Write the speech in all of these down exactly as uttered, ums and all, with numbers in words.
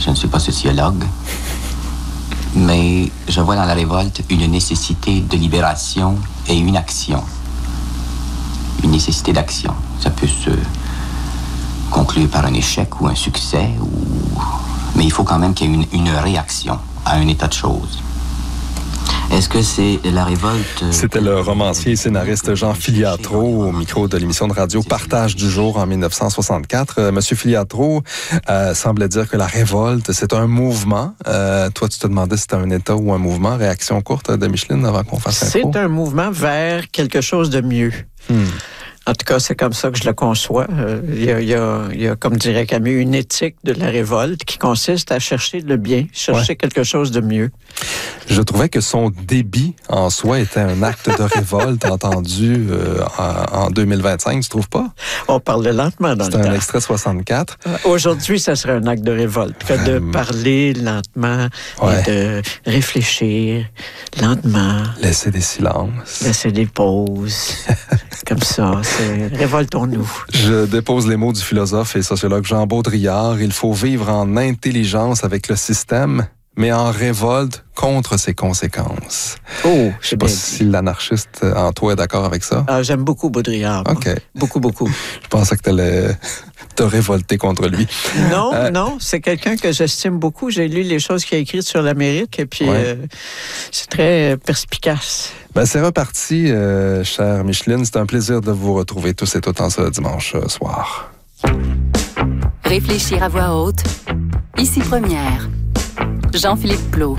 Je ne suis pas sociologue. Mais je vois dans la révolte une nécessité de libération et une action. Une nécessité d'action. Ça peut se conclure par un échec ou un succès, ou... mais il faut quand même qu'il y ait une, une réaction à un état de choses. Est-ce que c'est la révolte... C'était le romancier et scénariste Jean Filiatro au micro de l'émission de radio Partage du jour en dix-neuf cent soixante-quatre. Euh, Monsieur Filiatro euh, semblait dire que la révolte, c'est un mouvement. Euh, toi, tu te demandais si c'était un état ou un mouvement. Réaction courte de Micheline avant qu'on fasse l'intro. C'est un mouvement vers quelque chose de mieux. Hmm. En tout cas, c'est comme ça que je le conçois. Euh, il, y a, il, y a, il y a, comme dirait Camus, une éthique de la révolte qui consiste à chercher le bien, chercher ouais. quelque chose de mieux. Je trouvais que son débit en soi était un acte de révolte entendu euh, en, en deux mille vingt-cinq, tu trouves pas? On parlait lentement dans c'est le temps. C'est un extrait soixante-quatre. Euh, aujourd'hui, ça serait un acte de révolte que de euh, parler lentement ouais. et de réfléchir lentement. Laisser des silences. Laisser des pauses. Comme ça, c'est révoltons-nous. Je dépose les mots du philosophe et sociologue Jean Baudrillard. Il faut vivre en intelligence avec le système, mais en révolte contre ses conséquences. Oh, je sais pas si l'anarchiste en toi est d'accord avec ça. Ah, j'aime beaucoup Baudrillard. OK. Moi. Beaucoup, beaucoup. Je pensais que tu allais te révolter contre lui. Non, euh, non, c'est quelqu'un que j'estime beaucoup. J'ai lu les choses qu'il a écrites sur l'Amérique et puis ouais. euh, c'est très perspicace. Ben, c'est reparti, euh, chère Micheline. C'est un plaisir de vous retrouver tous et toutes en ce dimanche euh, soir. Réfléchir à voix haute. Ici Première. Jean-Philippe Plot.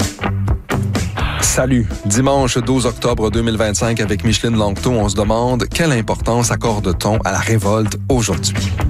Salut. Dimanche douze octobre deux mille vingt-cinq avec Micheline Langto, on se demande quelle importance accorde-t-on à la révolte aujourd'hui?